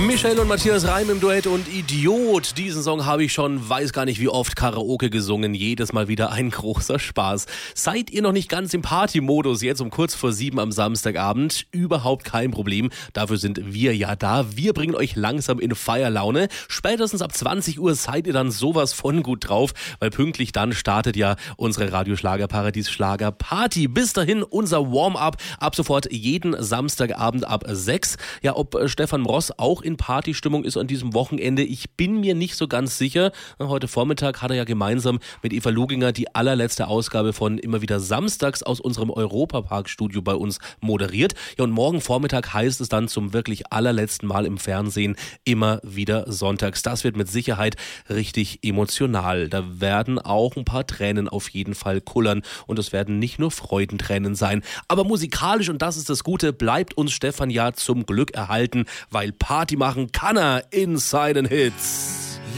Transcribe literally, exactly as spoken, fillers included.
Michelle und Matthias Reim im Duett und Idiot. Diesen Song habe ich schon, weiß gar nicht wie oft, Karaoke gesungen. Jedes Mal wieder ein großer Spaß. Seid ihr noch nicht ganz im Party-Modus jetzt um kurz vor sieben am Samstagabend? Überhaupt kein Problem. Dafür sind wir ja da. Wir bringen euch langsam in Feierlaune. Spätestens ab zwanzig Uhr seid ihr dann sowas von gut drauf, weil pünktlich dann startet ja unsere Radioschlagerparadies Schlagerparty. Bis dahin unser Warm-up. Ab sofort jeden Samstagabend ab sechs. Ja, ob äh, Stefan Ross auch in Partystimmung ist an diesem Wochenende, ich bin mir nicht so ganz sicher. Heute Vormittag hat er ja gemeinsam mit Eva Luginger die allerletzte Ausgabe von Immer wieder Samstags aus unserem Europapark-Studio bei uns moderiert. Ja, und morgen Vormittag heißt es dann zum wirklich allerletzten Mal im Fernsehen Immer wieder Sonntags. Das wird mit Sicherheit richtig emotional. Da werden auch ein paar Tränen auf jeden Fall kullern und es werden nicht nur Freudentränen sein. Aber musikalisch, und das ist das Gute, bleibt uns Stefan ja zum Glück erhalten, weil Party machen kann er in seinen Hits.